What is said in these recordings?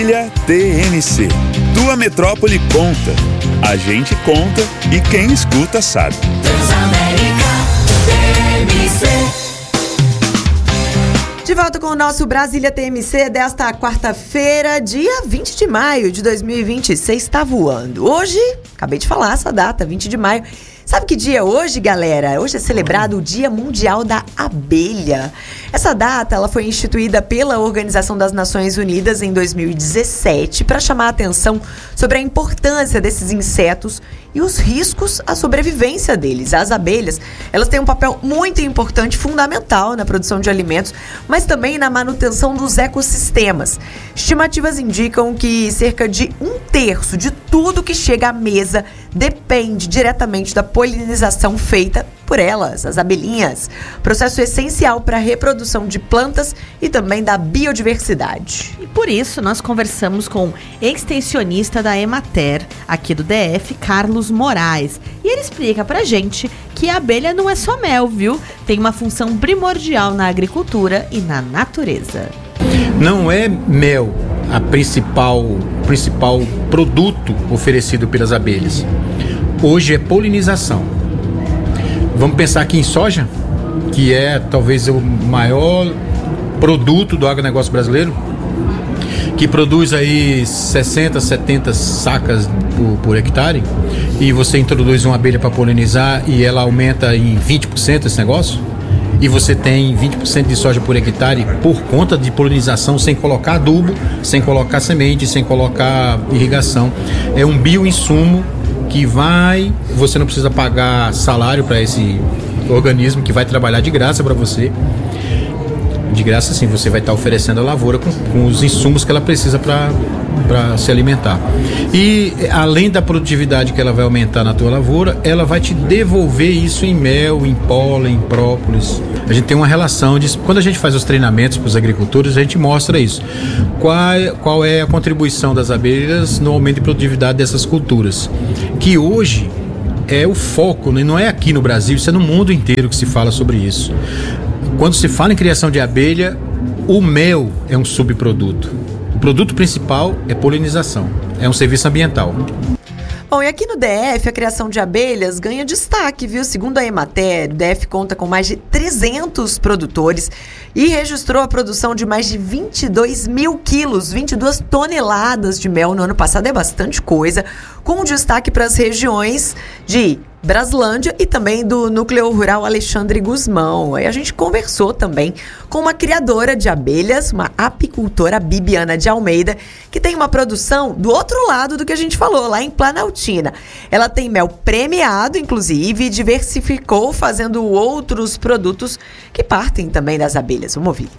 TMC. Tua metrópole conta. A gente conta e quem escuta sabe. Transamérica TMC. De volta com o nosso Brasília TMC desta quarta-feira, dia 20 de maio de 2026, está voando. Hoje, acabei de falar essa data, 20 de maio. Sabe que dia é hoje, galera? Hoje é celebrado o Dia Mundial da Abelha. Essa data ela foi instituída pela Organização das Nações Unidas em 2017 para chamar a atenção sobre a importância desses insetos e os riscos à sobrevivência deles. As abelhas, elas têm um papel muito importante, fundamental na produção de alimentos, mas também na manutenção dos ecossistemas. Estimativas indicam que cerca de 1/3 de tudo que chega à mesa depende diretamente da polinização feita por elas, as abelhinhas. Processo essencial para a reprodução de plantas e também da biodiversidade. E por isso nós conversamos com o extensionista da Emater, aqui do DF, Carlos Moraes. E ele explica pra gente que a abelha não é só mel, viu? Tem uma função primordial na agricultura e na natureza. Não é mel a principal produto oferecido pelas abelhas. Hoje é polinização. Vamos pensar aqui em soja, que é talvez o maior produto do agronegócio brasileiro, que produz aí 60, 70 sacas por hectare, e você introduz uma abelha para polinizar e ela aumenta em 20% esse negócio, e você tem 20% de soja por hectare por conta de polinização, sem colocar adubo, sem colocar semente, sem colocar irrigação. É um bioinsumo que você não precisa pagar salário para esse organismo que vai trabalhar de graça para você. De graça, sim, você vai estar oferecendo a lavoura com os insumos que ela precisa para se alimentar. E além da produtividade que ela vai aumentar na tua lavoura, ela vai te devolver isso em mel, em pólen, em própolis. A gente tem uma relação disso. Quando a gente faz os treinamentos para os agricultores, a gente mostra isso. Qual é a contribuição das abelhas no aumento de produtividade dessas culturas? Que hoje é o foco, né? Não é aqui no Brasil, isso é no mundo inteiro que se fala sobre isso. Quando se fala em criação de abelha, o mel é um subproduto. O produto principal é polinização, é um serviço ambiental. Bom, e aqui no DF, a criação de abelhas ganha destaque, viu? Segundo a Emater, o DF conta com mais de 300 produtores e registrou a produção de mais de 22 mil quilos, 22 toneladas de mel no ano passado. É bastante coisa, com destaque para as regiões de Braslândia e também do Núcleo Rural Alexandre Guzmão. Aí a gente conversou também com uma criadora de abelhas, uma apicultora, Bibiana de Almeida, que tem uma produção do outro lado do que a gente falou, lá em Planaltina. Ela tem mel premiado, inclusive, e diversificou fazendo outros produtos que partem também das abelhas. Vamos ouvir.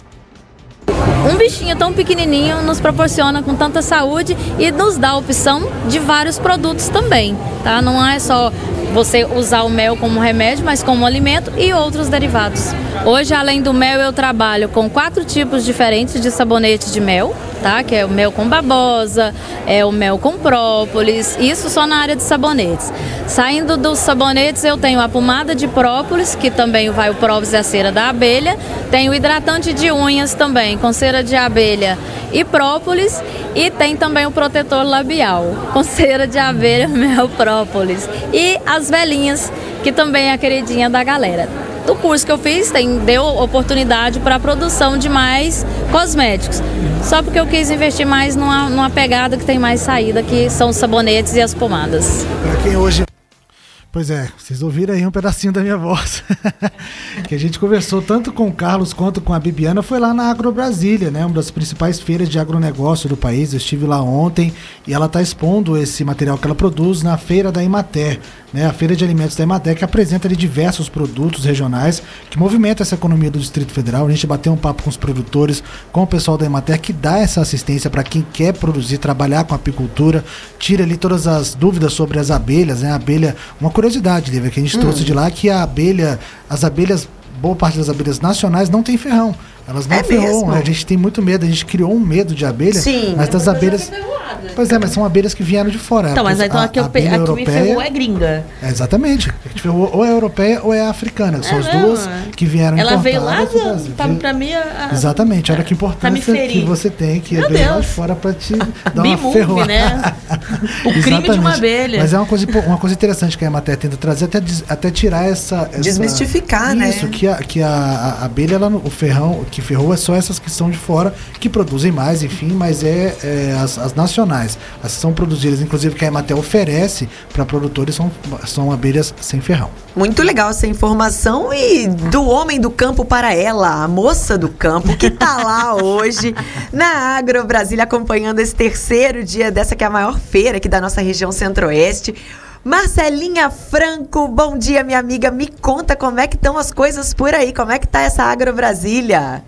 Um bichinho tão pequenininho nos proporciona com tanta saúde e nos dá a opção de vários produtos também, tá? Não é só você usar o mel como remédio, mas como alimento e outros derivados. Hoje, além do mel, eu trabalho com 4 tipos diferentes de sabonete de mel, tá? Que é o mel com babosa, é o mel com própolis, isso só na área de sabonetes. Saindo dos sabonetes, eu tenho a pomada de própolis, que também vai o própolis e a cera da abelha. Tenho o hidratante de unhas também, com cera de abelha e própolis. E tem também o protetor labial, com cera de abelha, mel, própolis. E as velinhas, que também é a queridinha da galera. Do curso que eu fiz, deu oportunidade para a produção de mais cosméticos. Só porque eu quis investir mais numa pegada que tem mais saída, que são os sabonetes e as pomadas. Para quem hoje... Pois é, vocês ouviram aí um pedacinho da minha voz. Que a gente conversou tanto com o Carlos quanto com a Bibiana, foi lá na AgroBrasília, né? Uma das principais feiras de agronegócio do país. Eu estive lá ontem e ela está expondo esse material que ela produz na feira da Emater, né? A feira de alimentos da Emater, que apresenta ali diversos produtos regionais que movimentam essa economia do Distrito Federal. A gente bateu um papo com os produtores, com o pessoal da Emater, que dá essa assistência para quem quer produzir, trabalhar com apicultura, tira ali todas as dúvidas sobre as abelhas, né? A abelha, uma curiosidade, Lívia, que a gente trouxe de lá, que as abelhas, boa parte das abelhas nacionais não tem ferrão. Elas não ferram, né? A gente tem muito medo, a gente criou um medo de abelha. Sim. Mas das abelhas... Pois é, mas são abelhas que vieram de fora. Então, mas então aqui me ferrou é gringa. Exatamente. A gente ferrou ou é europeia ou é africana. São as duas que vieram Ela importadas. veio lá, tá, pra mim... Exatamente. Olha que importância que você tem, que é bem lá de fora pra te dar uma ferroada. Né? O crime de uma abelha. Mas é uma coisa interessante que a Emater tenta trazer, até tirar essa... Desmistificar, né? Isso, que a abelha, o ferrão, que ferrou é só essas que são de fora, que produzem mais, enfim, mas as nacionais. As que são produzidas, inclusive, que a Emater oferece para produtores são abelhas sem ferrão. Muito legal essa informação e do homem do campo para ela, a moça do campo, que tá lá hoje na Agro Brasília acompanhando esse terceiro dia dessa que é a maior feira aqui da nossa região centro-oeste. Marcelinha Franco, bom dia, minha amiga. Me conta como é que estão as coisas por aí, como é que tá essa Agro Brasília?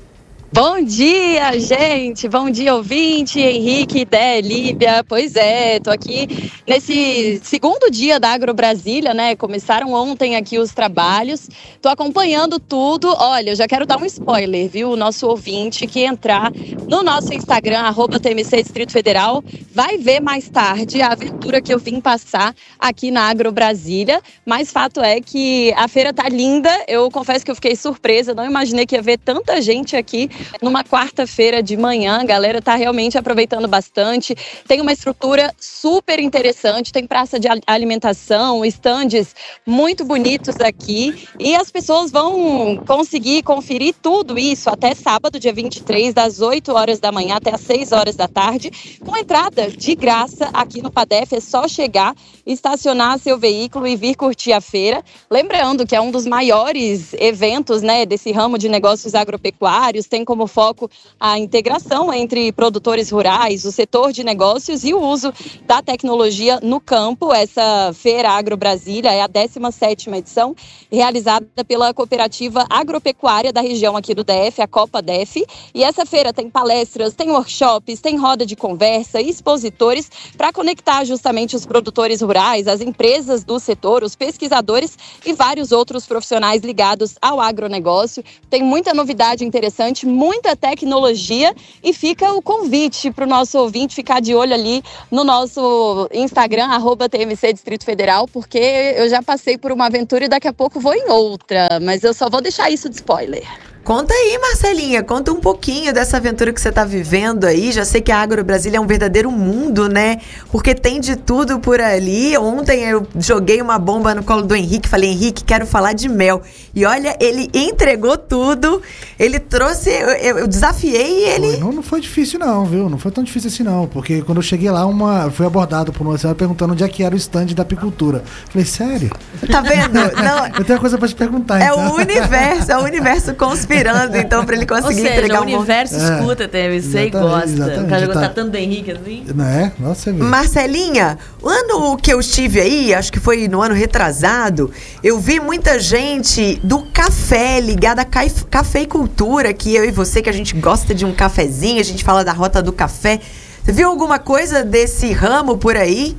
Bom dia, gente! Bom dia, ouvinte, Henrique, Dé, Líbia. Pois é, tô aqui nesse segundo dia da Agro Brasília, né? Começaram ontem aqui os trabalhos. Tô acompanhando tudo. Olha, eu já quero dar um spoiler, viu? O nosso ouvinte que entrar no nosso Instagram, @TMC Distrito Federal, vai ver mais tarde a aventura que eu vim passar aqui na Agro Brasília. Mas fato é que a feira tá linda. Eu confesso que eu fiquei surpresa, não imaginei que ia ver tanta gente aqui numa quarta-feira de manhã. A galera tá realmente aproveitando bastante. Tem uma estrutura super interessante, tem praça de alimentação, estandes muito bonitos aqui. E as pessoas vão conseguir conferir tudo isso até sábado, dia 23, das 8 horas da manhã até as 6 horas da tarde, com entrada de graça aqui no Padef. É só chegar, estacionar seu veículo e vir curtir a feira. Lembrando que é um dos maiores eventos, né, desse ramo de negócios agropecuários. Tem como foco a integração entre produtores rurais, o setor de negócios e o uso da tecnologia no campo. Essa Feira Agro Brasília é a 17ª edição, realizada pela Cooperativa Agropecuária da região aqui do DF, a Copa DF. E essa feira tem palestras, tem workshops, tem roda de conversa, expositores para conectar justamente os produtores rurais, as empresas do setor, os pesquisadores e vários outros profissionais ligados ao agronegócio. Tem muita novidade interessante, muita tecnologia, e fica o convite para o nosso ouvinte ficar de olho ali no nosso Instagram, @TMC Distrito Federal, porque eu já passei por uma aventura e daqui a pouco vou em outra, mas eu só vou deixar isso de spoiler. Conta aí, Marcelinha, conta um pouquinho dessa aventura que você está vivendo aí. Já sei que a Agro Brasília é um verdadeiro mundo, né? Porque tem de tudo por ali. Ontem eu joguei uma bomba no colo do Henrique, falei, Henrique, quero falar de mel. E olha, ele entregou tudo, ele trouxe, eu desafiei e ele... Não foi difícil não, viu? Não foi tão difícil assim não, porque quando eu cheguei lá, fui abordado por uma senhora perguntando onde é que era o stand da apicultura. Falei, sério? Tá vendo? Não, eu tenho uma coisa pra te perguntar, então. É o universo conspirando, então, pra ele conseguir entregar o universo escuta TMC e gosta. O cara tá tanto do Henrique assim. Não é? Nossa, você vê. Marcelinha, o ano que eu estive aí, acho que foi no ano retrasado, eu vi muita gente do café, ligada à cafeicultura, que eu e você, que a gente gosta de um cafezinho, a gente fala da rota do café. Você viu alguma coisa desse ramo por aí?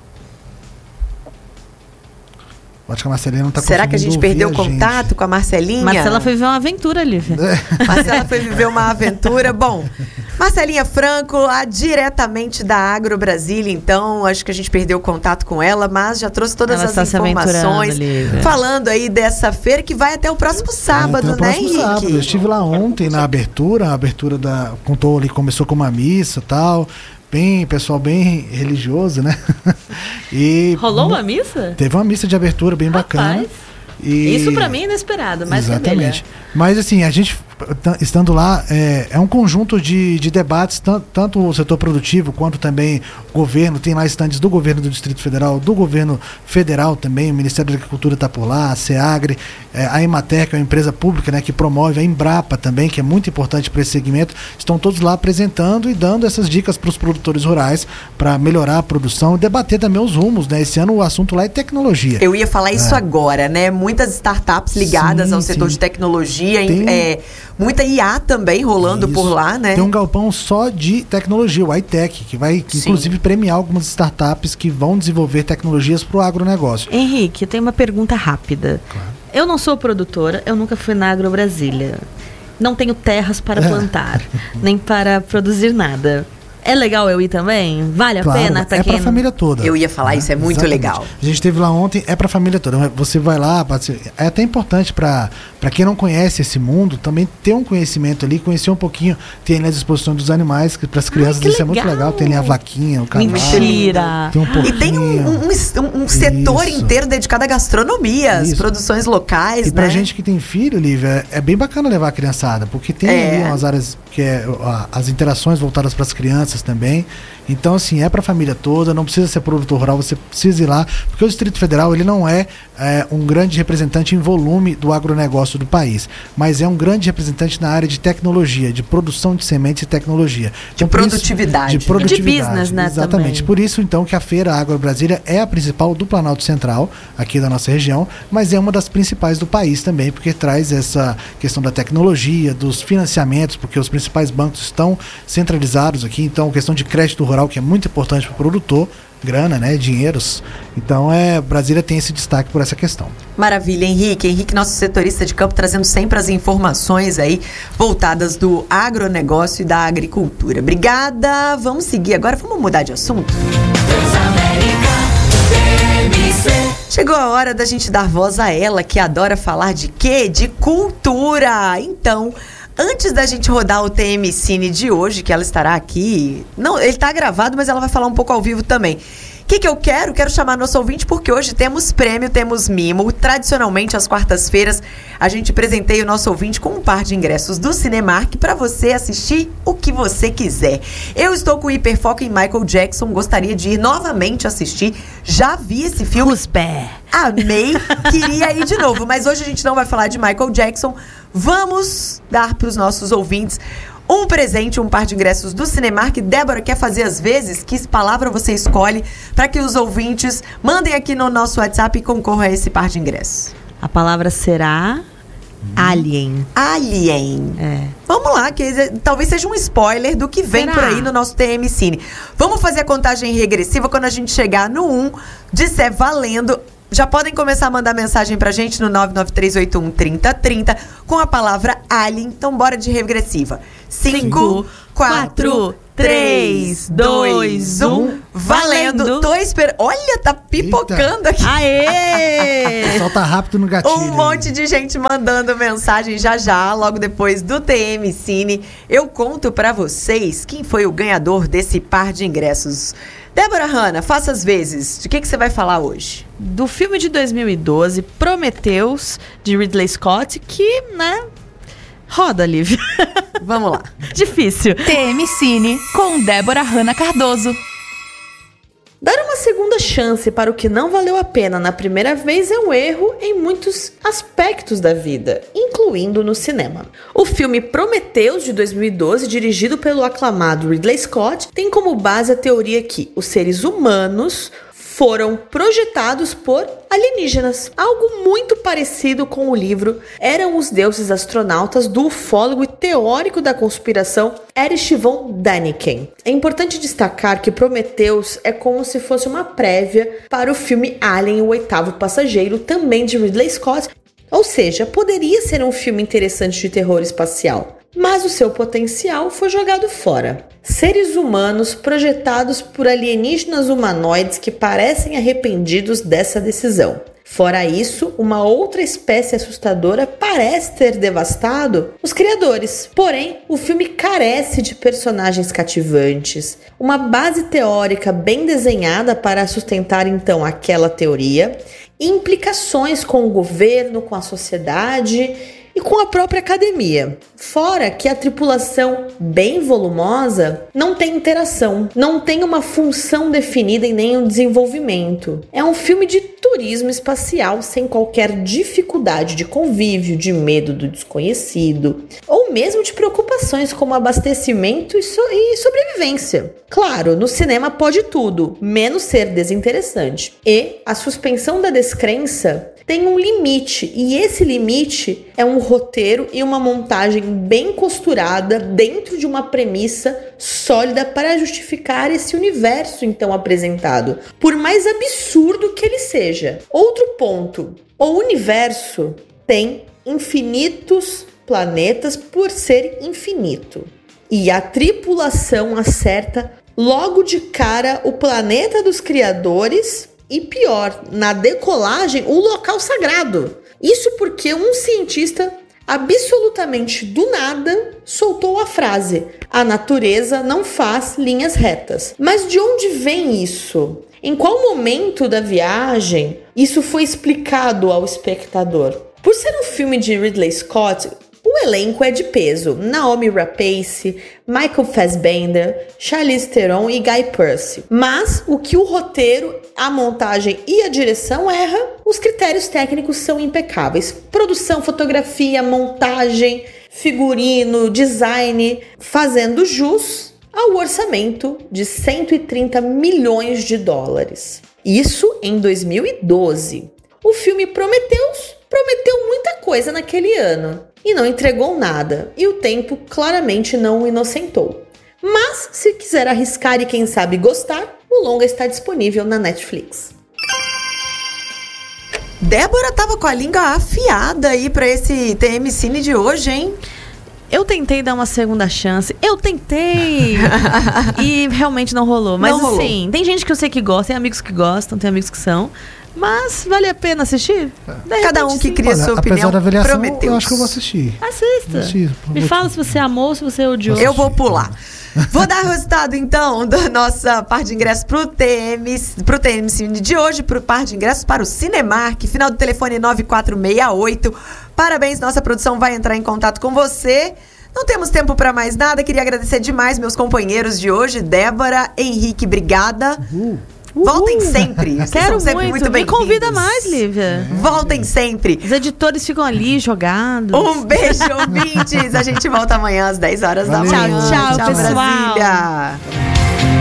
Acho que a Marcelinha não tá Será que a gente perdeu o contato com a Marcelinha? Marcela foi viver uma aventura, Lívia. Marcela foi viver uma aventura. Bom, Marcelinha Franco, diretamente da Agro Brasília, então, acho que a gente perdeu o contato com ela, mas já trouxe todas as informações. Falando aí dessa feira que vai até o próximo sábado, né, Henrique? Sábado. Eu estive lá ontem na abertura, contou ali, começou com uma missa e tal. Pessoal bem religioso, né? E rolou uma missa? Teve uma missa de abertura bem bacana. Isso pra mim é inesperado, mas exatamente. Mas assim, a gente estando lá, é um conjunto de debates, tanto o setor produtivo quanto também o governo. Tem lá estandes do governo do Distrito Federal, do governo federal também, o Ministério da Agricultura está por lá, a SEAGRE, a Emater, que é uma empresa pública, né, que promove, a Embrapa também, que é muito importante para esse segmento. Estão todos lá apresentando e dando essas dicas para os produtores rurais para melhorar a produção e debater também os rumos, né? Esse ano o assunto lá é tecnologia. Eu ia falar isso agora, né? Muitas startups ligadas ao setor de tecnologia, muita IA também rolando por lá, né? Tem um galpão só de tecnologia, o iTech, que vai inclusive premiar algumas startups que vão desenvolver tecnologias para o agronegócio. Henrique, tem uma pergunta rápida. Claro. Eu não sou produtora, eu nunca fui na Agro Brasília. Não tenho terras para plantar, nem para produzir nada. É legal eu ir também? Vale a Claro, pena pra é quem... pra família toda. Eu ia falar, isso é muito Exatamente. legal. A gente esteve lá ontem, é pra família toda. Você vai lá, é até importante pra quem não conhece esse mundo, também ter um conhecimento ali, conhecer um pouquinho, tem ali as exposições dos animais, que pras crianças que isso é muito legal. Tem ali a vaquinha, o cavalo. Mentira. Tem um porquinho. E tem um setor Isso. inteiro dedicado à gastronomia, às Isso. produções locais, E pra né? gente que tem filho, Lívia, é bem bacana levar a criançada, porque tem ali umas áreas que é as interações voltadas para as crianças também. Então, assim, é pra família toda, não precisa ser produtor rural, você precisa ir lá, porque o Distrito Federal, ele não é um grande representante em volume do agronegócio do país, mas é um grande representante na área de tecnologia, de produção de sementes e tecnologia. De Então, por isso- produtividade. de produtividade. De business, né, Exatamente. também. Por isso, então, que a Feira Agro Brasília é a principal do Planalto Central, aqui da nossa região, mas é uma das principais do país também, porque traz essa questão da tecnologia, dos financiamentos, porque os principais bancos estão centralizados aqui, então questão de crédito rural, que é muito importante para o produtor, grana, né, dinheiros. Então, Brasília tem esse destaque por essa questão. Maravilha, Henrique. Henrique, nosso setorista de campo, trazendo sempre as informações aí voltadas do agronegócio e da agricultura. Obrigada. Vamos seguir agora, vamos mudar de assunto? Chegou a hora da gente dar voz a ela, que adora falar de quê? De cultura. Então, antes da gente rodar o TM Cine de hoje, que ela estará aqui... Não, ele está gravado, mas ela vai falar um pouco ao vivo também. O que eu quero? Quero chamar nosso ouvinte porque hoje temos prêmio, temos mimo. Tradicionalmente, às quartas-feiras, a gente presenteia o nosso ouvinte com um par de ingressos do Cinemark para você assistir o que você quiser. Eu estou com hiperfoco em Michael Jackson, gostaria de ir novamente assistir. Já vi esse filme. Cuspé. Amei, queria ir de novo, mas hoje a gente não vai falar de Michael Jackson. Vamos dar para os nossos ouvintes um presente, um par de ingressos do Cinemark. Débora, quer fazer as vezes? Que palavra você escolhe para que os ouvintes mandem aqui no nosso WhatsApp e concorram a esse par de ingressos? A palavra será alien. Alien. É. Vamos lá, que talvez seja um spoiler do que vem Será? por aí no nosso TM Cine. Vamos fazer a contagem regressiva. Quando a gente chegar no 1, disser valendo, já podem começar a mandar mensagem pra gente no 993813030 com a palavra alien. Então bora de regressiva. 5, 4, 3, 2, 1. Valendo. Tô esperando. Olha, tá pipocando aqui. Aê! O pessoal tá rápido no gatilho. Um monte de gente mandando mensagem já, logo depois do TM Cine. Eu conto pra vocês quem foi o ganhador desse par de ingressos. Débora Hanna, faça as vezes. De que você vai falar hoje? Do filme de 2012, Prometheus, de Ridley Scott, que, né, roda, Lívia. Vamos lá. Difícil. TM Cine com Débora Hanna Cardoso. Dar uma segunda chance para o que não valeu a pena na primeira vez é um erro em muitos aspectos da vida, incluindo no cinema. O filme Prometheus, de 2012, dirigido pelo aclamado Ridley Scott, tem como base a teoria que os seres humanos foram projetados por alienígenas. Algo muito parecido com o livro Eram os Deuses Astronautas, do ufólogo e teórico da conspiração Erich von Däniken. É importante destacar que Prometheus é como se fosse uma prévia para o filme Alien, o Oitavo Passageiro, também de Ridley Scott, ou seja, poderia ser um filme interessante de terror espacial. Mas o seu potencial foi jogado fora. Seres humanos projetados por alienígenas humanoides que parecem arrependidos dessa decisão. Fora isso, uma outra espécie assustadora parece ter devastado os criadores. Porém, o filme carece de personagens cativantes, uma base teórica bem desenhada para sustentar então aquela teoria, e implicações com o governo, com a sociedade e com a própria academia. Fora que a tripulação, bem volumosa, não tem interação, não tem uma função definida e nem um desenvolvimento. É um filme de turismo espacial sem qualquer dificuldade de convívio, de medo do desconhecido, ou mesmo de preocupações como abastecimento e sobrevivência. Claro, no cinema pode tudo, menos ser desinteressante. E a suspensão da descrença tem um limite, e esse limite é um roteiro e uma montagem bem costurada dentro de uma premissa sólida para justificar esse universo então apresentado, por mais absurdo que ele seja. Outro ponto, o universo tem infinitos planetas por ser infinito. e a tripulação acerta logo de cara o planeta dos criadores e, pior, na decolagem, o local sagrado. Isso porque um cientista, absolutamente do nada, soltou a frase: a natureza não faz linhas retas. Mas de onde vem isso? Em qual momento da viagem isso foi explicado ao espectador? Por ser um filme de Ridley Scott, o elenco é de peso: Naomi Rapace, Michael Fassbender, Charlize Theron e Guy Pearce. Mas o que o roteiro, a montagem e a direção erra, os critérios técnicos são impecáveis. Produção, fotografia, montagem, figurino, design, fazendo jus ao orçamento de 130 milhões de dólares. Isso em 2012. O filme prometeu muita coisa naquele ano e não entregou nada, e o tempo claramente não o inocentou. Mas, se quiser arriscar e quem sabe gostar, o longa está disponível na Netflix. Débora tava com a língua afiada aí pra esse TM Cine de hoje, hein? Eu tentei dar uma segunda chance. Eu tentei! E realmente não rolou. Mas Não rolou. assim, tem gente que eu sei que gosta, tem amigos que gostam, tem amigos que são. Mas vale a pena assistir? De Cada um repente, que sim. cria sua Apesar opinião, da avaliação, prometeu. eu acho que eu vou assistir. Assista. Me fala se você amou, se você odiou. Eu vou pular. Vou dar o resultado, então, da nossa parte de ingressos pro TM Cine de hoje, pro par de ingressos para o Cinemark, final do telefone 9468. Parabéns, nossa produção vai entrar em contato com você. Não temos tempo para mais nada, queria agradecer demais meus companheiros de hoje, Débora, Henrique, obrigada. Voltem sempre. Vocês Quero são sempre muito Me bem-vindos. convida mais, Lívia. Voltem sempre. Os editores ficam ali jogados. Um beijo, ouvintes. A gente volta amanhã às 10 horas da Valeu. manhã. Tchau, pessoal. Brasília.